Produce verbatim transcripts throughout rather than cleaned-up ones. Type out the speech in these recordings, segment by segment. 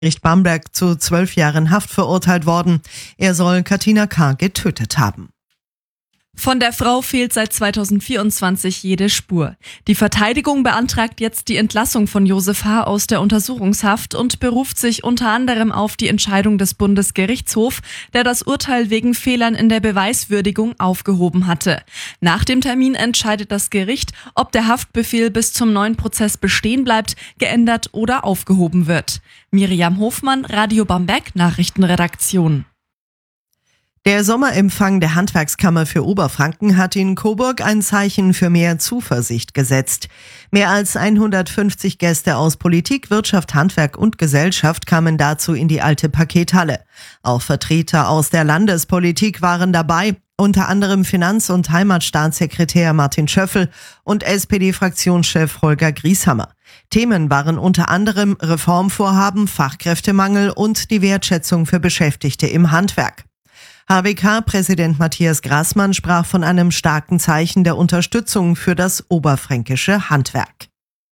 Gericht Bamberg zu zwölf Jahren Haft verurteilt worden. Er soll Katina K. getötet haben. Von der Frau fehlt seit zweitausendvierundzwanzig jede Spur. Die Verteidigung beantragt jetzt die Entlassung von Josef H. aus der Untersuchungshaft und beruft sich unter anderem auf die Entscheidung des Bundesgerichtshofs, der das Urteil wegen Fehlern in der Beweiswürdigung aufgehoben hatte. Nach dem Termin entscheidet das Gericht, ob der Haftbefehl bis zum neuen Prozess bestehen bleibt, geändert oder aufgehoben wird. Miriam Hofmann, Radio Bamberg, Nachrichtenredaktion. Der Sommerempfang der Handwerkskammer für Oberfranken hat in Coburg ein Zeichen für mehr Zuversicht gesetzt. Mehr als hundertfünfzig Gäste aus Politik, Wirtschaft, Handwerk und Gesellschaft kamen dazu in die alte Pakethalle. Auch Vertreter aus der Landespolitik waren dabei, unter anderem Finanz- und Heimatstaatssekretär Martin Schöffel und S P D-Fraktionschef Holger Grieshammer. Themen waren unter anderem Reformvorhaben, Fachkräftemangel und die Wertschätzung für Beschäftigte im Handwerk. H W K-Präsident Matthias Graßmann sprach von einem starken Zeichen der Unterstützung für das oberfränkische Handwerk.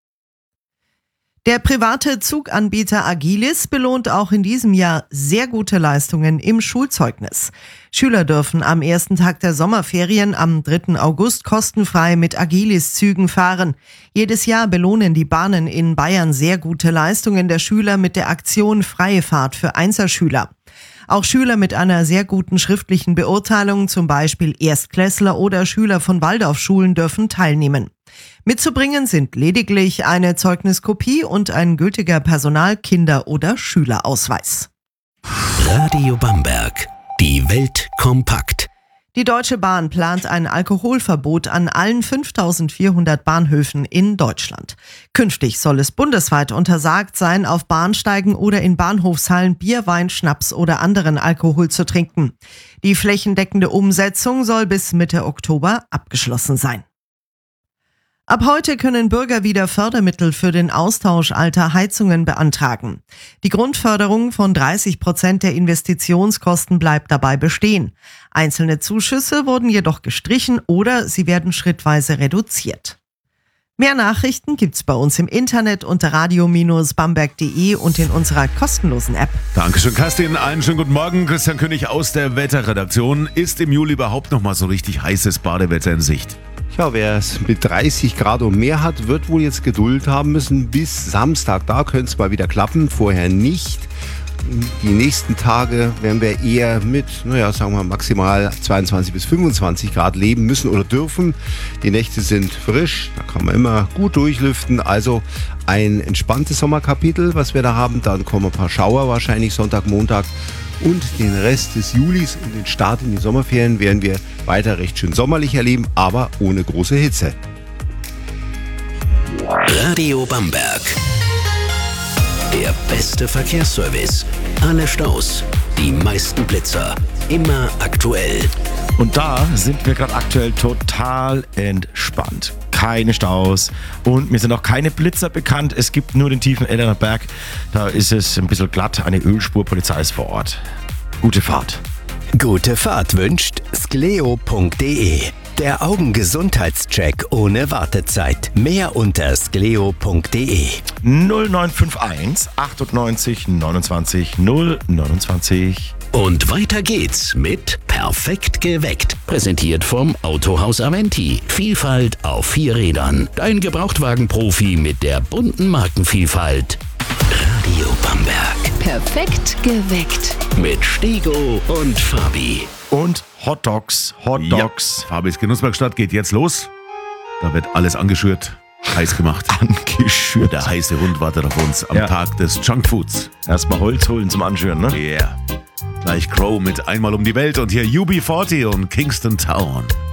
Der private Zuganbieter Agilis belohnt auch in diesem Jahr sehr gute Leistungen im Schulzeugnis. Schüler dürfen am ersten Tag der Sommerferien am dritten August kostenfrei mit Agilis-Zügen fahren. Jedes Jahr belohnen die Bahnen in Bayern sehr gute Leistungen der Schüler mit der Aktion Freie Fahrt für Einserschüler. Auch Schüler mit einer sehr guten schriftlichen Beurteilung, zum Beispiel Erstklässler oder Schüler von Waldorfschulen, dürfen teilnehmen. Mitzubringen sind lediglich eine Zeugniskopie und ein gültiger Personal-, Kinder- oder Schülerausweis. Radio Bamberg. Die Welt kompakt. Die Deutsche Bahn plant ein Alkoholverbot an allen fünftausendvierhundert Bahnhöfen in Deutschland. Künftig soll es bundesweit untersagt sein, auf Bahnsteigen oder in Bahnhofshallen Bier, Wein, Schnaps oder anderen Alkohol zu trinken. Die flächendeckende Umsetzung soll bis Mitte Oktober abgeschlossen sein. Ab heute können Bürger wieder Fördermittel für den Austausch alter Heizungen beantragen. Die Grundförderung von dreißig Prozent der Investitionskosten bleibt dabei bestehen. Einzelne Zuschüsse wurden jedoch gestrichen oder sie werden schrittweise reduziert. Mehr Nachrichten gibt's bei uns im Internet unter radio Bindestrich bamberg punkt de und in unserer kostenlosen App. Dankeschön, Kerstin. Einen schönen guten Morgen. Christian König aus der Wetterredaktion. Ist im Juli überhaupt noch mal so richtig heißes Badewetter in Sicht? Ja, wer es mit dreißig Grad und mehr hat, wird wohl jetzt Geduld haben müssen. Bis Samstag, da könnte es mal wieder klappen, vorher nicht. Die nächsten Tage werden wir eher mit, naja, sagen wir maximal zweiundzwanzig bis fünfundzwanzig Grad leben müssen oder dürfen. Die Nächte sind frisch, da kann man immer gut durchlüften. Also ein entspanntes Sommerkapitel, was wir da haben. Dann kommen ein paar Schauer, wahrscheinlich Sonntag, Montag. Und den Rest des Julis und den Start in die Sommerferien werden wir weiter recht schön sommerlich erleben, aber ohne große Hitze. Radio Bamberg. Der beste Verkehrsservice. Alle Staus, die meisten Blitzer, immer aktuell. Und da sind wir gerade aktuell total entspannt. Keine Staus und mir sind auch keine Blitzer bekannt. Es gibt nur den tiefen Ellerner Berg. Da ist es ein bisschen glatt. Eine Ölspur, Polizei ist vor Ort. Gute Fahrt. Gute Fahrt wünscht skleo punkt de. Der Augengesundheitscheck ohne Wartezeit. Mehr unter skleo punkt de. null neun fünf eins achtundneunzig neunundzwanzig null neunundzwanzig. Und weiter geht's mit Perfekt geweckt. Präsentiert vom Autohaus Aventi. Vielfalt auf vier Rädern. Dein Gebrauchtwagenprofi mit der bunten Markenvielfalt. Radio Bamberg. Perfekt geweckt. Mit Stego und Fabi. Und Hot Dogs, Hot Dogs. Ja, Fabis Genusswerkstatt geht jetzt los. Da wird alles angeschürt, heiß gemacht. Angeschürt. Der heiße Hund wartet auf uns am Ja. Tag des Junkfoods. Erstmal Holz holen zum Anschüren, ne? Yeah. Gleich Crow mit Einmal um die Welt und hier U B vierzig und Kingston Town.